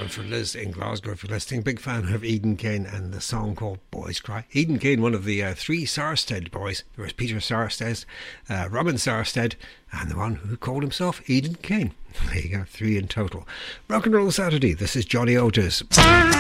for Liz in Glasgow for listening. Big fan of Eden Kane and the song called Boys Cry. Eden Kane, one of the three Sarsted boys. There was Peter Sarsted, Robin Sarsted, and the one who called himself Eden Kane. There you go, three in total. Rock and Roll Saturday. This is Johnny Otis.